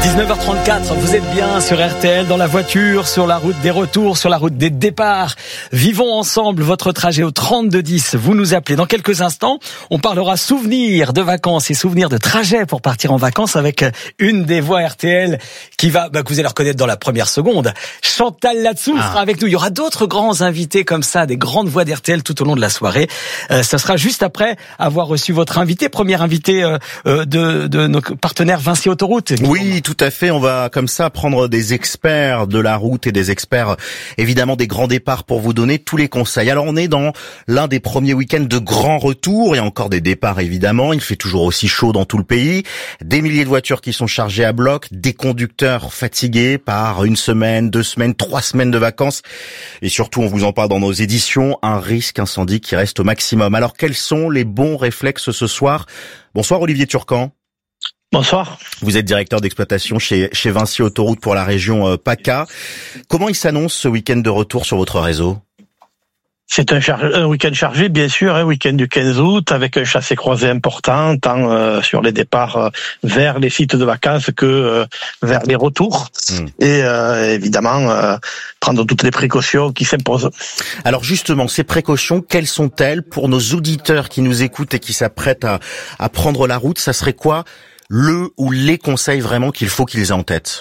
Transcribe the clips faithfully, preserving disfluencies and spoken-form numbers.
dix-neuf heures trente-quatre, vous êtes bien sur R T L, dans la voiture, sur la route des retours, sur la route des départs. Vivons ensemble votre trajet au trente-deux dix. Vous nous appelez. Dans quelques instants, on parlera souvenirs de vacances et souvenirs de trajet pour partir en vacances avec une des voix R T L qui va, bah, que vous allez reconnaître dans la première seconde. Chantal Latsou ah. sera avec nous. Il y aura d'autres grands invités comme ça, des grandes voix d'R T L tout au long de la soirée. Euh, ce sera juste après avoir reçu votre invité, premier invité euh, de, de nos partenaires Vinci Autoroute. Oui, tout à fait. On va comme ça prendre des experts de la route et des experts évidemment des grands départs pour vous donner tous les conseils. Alors on est dans l'un des premiers week-ends de grand retour. Il y a encore des départs évidemment. Il fait toujours aussi chaud dans tout le pays. Des milliers de voitures qui sont chargées à bloc. Des conducteurs fatigués par une semaine, deux semaines, trois semaines de vacances. Et surtout, on vous en parle dans nos éditions, un risque incendie qui reste au maximum. Alors quels sont les bons réflexes ce soir? Bonsoir Olivier Turcan. Bonsoir. Vous êtes directeur d'exploitation chez, chez Vinci Autoroute pour la région euh, PACA. Comment il s'annonce ce week-end de retour sur votre réseau? C'est un, char- un week-end chargé, bien sûr, un week-end du quinze août, avec un chassé-croisé important, tant euh, sur les départs euh, vers les sites de vacances que euh, vers les retours. Mmh. Et euh, évidemment, euh, prendre toutes les précautions qui s'imposent. Alors justement, ces précautions, quelles sont-elles pour nos auditeurs qui nous écoutent et qui s'apprêtent à, à prendre la route? Ça serait quoi le ou les conseils vraiment qu'il faut qu'ils aient en tête?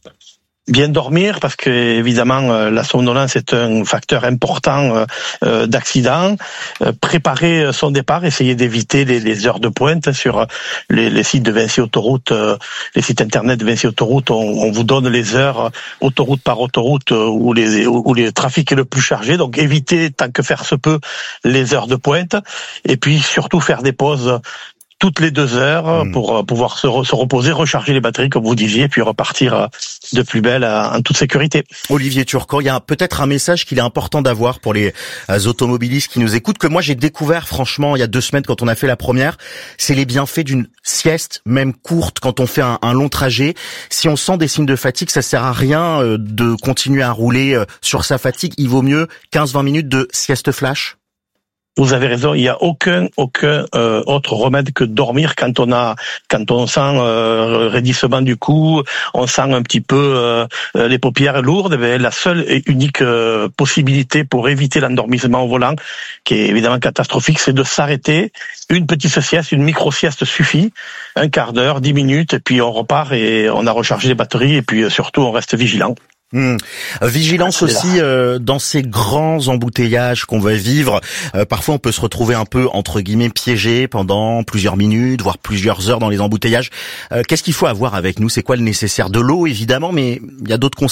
Bien dormir, parce que évidemment euh, la somnolence est un facteur important euh, d'accident. Euh, préparer son départ, essayer d'éviter les, les heures de pointe sur les, les sites de Vinci Autoroute, euh, les sites internet de Vinci Autoroute. On, on vous donne les heures autoroute par autoroute euh, où les où, où le trafic est le plus chargé. Donc éviter tant que faire se peut les heures de pointe, et puis surtout faire des pauses toutes les deux heures mmh. pour pouvoir se, re, se reposer, recharger les batteries, comme vous disiez, puis repartir de plus belle en toute sécurité. Olivier Turcan, il y a peut-être un message qu'il est important d'avoir pour les automobilistes qui nous écoutent, que moi j'ai découvert franchement il y a deux semaines quand on a fait la première, c'est les bienfaits d'une sieste, même courte, quand on fait un, un long trajet. Si on sent des signes de fatigue, ça sert à rien de continuer à rouler sur sa fatigue. Il vaut mieux quinze à vingt minutes de sieste flash. Vous avez raison, il n'y a aucun aucun euh, autre remède que dormir quand on a quand on sent euh, raidissement du cou, on sent un petit peu euh, les paupières lourdes. Eh bien, la seule et unique euh, possibilité pour éviter l'endormissement au volant, qui est évidemment catastrophique, c'est de s'arrêter. Une petite sieste, une micro-sieste suffit, un quart d'heure, dix minutes, et puis on repart et on a rechargé les batteries, et puis surtout on reste vigilant. Mmh. Vigilance aussi euh, dans ces grands embouteillages qu'on va vivre. Euh, parfois, on peut se retrouver un peu entre guillemets piégé pendant plusieurs minutes, voire plusieurs heures dans les embouteillages. Euh, qu'est-ce qu'il faut avoir avec nous? C'est quoi le nécessaire? De l'eau, évidemment, mais il y a d'autres conseils.